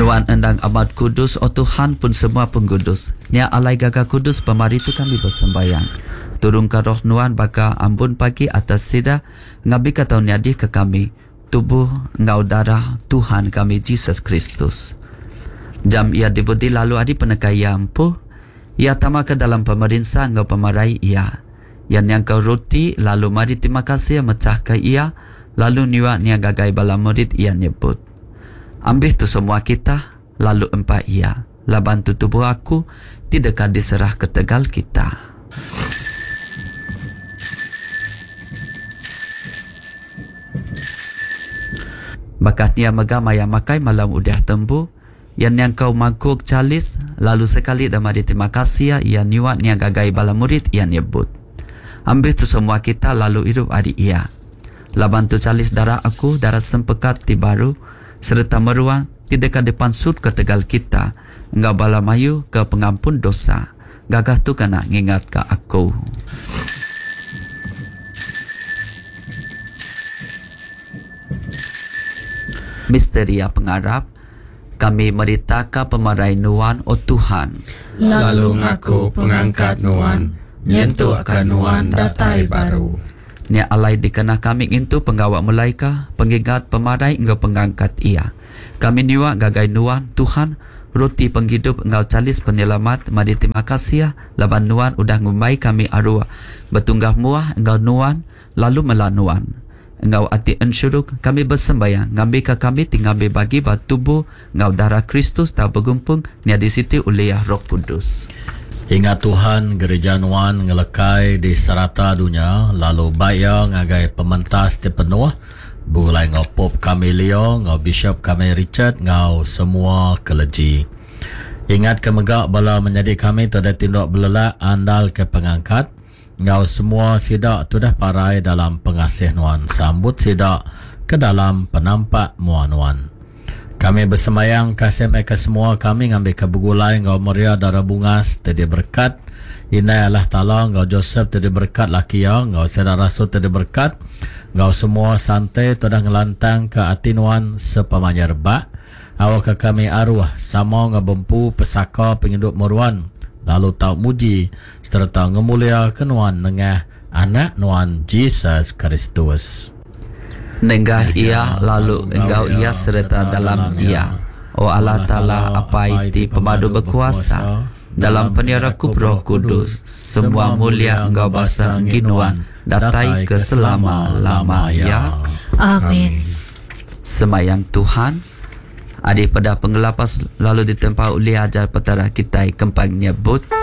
Nuan endang amat kudus, o Tuhan pun semua pengkudus. Nia alai gagah kudus, pemari tu kami bersembayang. Turunkan roh Nuan baka ambun pagi atas sida, ngabi kata niadi ke kami, tubuh ngau darah Tuhan kami Yesus Kristus. Jam ia dibudi lalu adi penekaya ampuh, ia tama ke dalam pemerintah ngau pemarai ia. Yang kau roti, lalu mari terima kasih mecah ke ia, lalu niwa nia gagai bala murid ia nyebut. Ambil tu semua kita, lalu empat ia. Laban tu tubuh aku, tidakkah diserah ke tegal kita. Bakatnya megamaya makai malam udah tembu, yang kau mangkuk calis, lalu sekali damari terima kasih ia niwa nia gagai bala murid ia nyebut. Ambil tu semua kita, lalu hidup adik ia. Laban tu calis darah aku, darah sempekat ti baru, serta meruang tidakkah dipansut ke tegal kita, engkau bala mayu ke pengampun dosa. Gagah tu kena ngingat ke aku. Misteria pengarap, kami meritaka pemarai Nuan, o Tuhan. Lalu ngaku pengangkat Nuan, nyentuh akan Nuan datai baru. Nia alai dikena kami itu penggawa melaika, pengingat pemarai engkau pengangkat ia. Kami niwa gagai Nuan, Tuhan, roti penghidup engkau calis penyelamat, mari terima kasih, laban Nuan udah ngumbai kami arwah. Betunggah muah engkau Nuan, lalu melanuan. Engkau ati ensyuruk, kami bersembayang, ngambil ke kami tinggambil bagi bat tubuh, engkau darah Kristus tak bergumpung, nia di situ uliah Roh Kudus. Ingat Tuhan gereja Nuan ngelekai di serata dunia, lalu bayar ngagai pementas di penuh, bulai ngau Pop kami Leo, ngau Bishop kami Richard, ngau semua keleji. Ingat kemegak bala menjadi kami tidak tindak belelak andal ke pengangkat, ngau semua sidak sudah parai dalam pengasih Nuan, sambut sidak ke dalam penampak mua Nuan. Kami bersemayang kasih mereka semua, kami ngambil kebegulai ngau Maria darah bungas tadi berkat, Inai Allah Ta'ala ngau Joseph tadi berkat laki yang ngau Saudara Rasul tadi berkat, ngau semua santai sudah ngelantang ke hati Nuan sepamanya rebak. Awak ke kami arwah sama ngebempu pesaka penghidup meruan, lalu tau muji serta ngemulia ke Nuan nengah anak Nuan Yesus Kristus. Nenggah ia, lalu engkau ia serta dalam ia. O Allah Ta'ala apa iti pemadu berkuasa, dalam penyerakup Roh Kudus, semua mulia engkau basa ginuan, datai ke selama-lamanya. Amin. Semayang Tuhan, adik pada pengelapas lalu ditempa oleh ajar petara kita kempang nyebut.